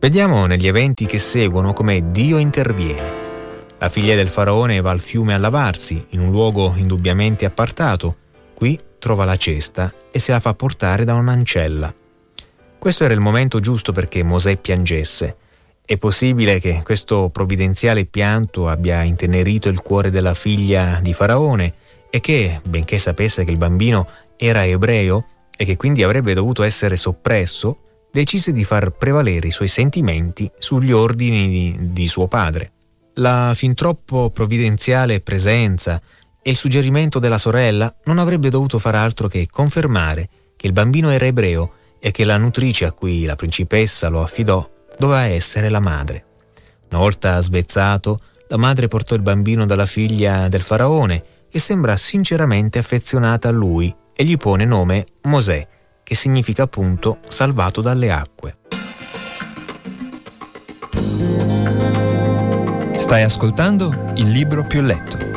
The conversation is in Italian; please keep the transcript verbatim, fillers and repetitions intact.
Vediamo negli eventi che seguono come Dio interviene. La figlia del faraone va al fiume a lavarsi, in un luogo indubbiamente appartato. Qui trova la cesta e se la fa portare da un'ancella. Questo era il momento giusto perché Mosè piangesse. È possibile che questo provvidenziale pianto abbia intenerito il cuore della figlia di Faraone e che, benché sapesse che il bambino era ebreo e che quindi avrebbe dovuto essere soppresso, decise di far prevalere i suoi sentimenti sugli ordini di, di suo padre. La fin troppo provvidenziale presenza e il suggerimento della sorella non avrebbe dovuto far altro che confermare che il bambino era ebreo e che la nutrice a cui la principessa lo affidò doveva essere la madre. Una volta svezzato, la madre portò il bambino dalla figlia del faraone, che sembra sinceramente affezionata a lui, e gli pone nome Mosè, che significa appunto salvato dalle acque. Stai ascoltando Il libro più letto,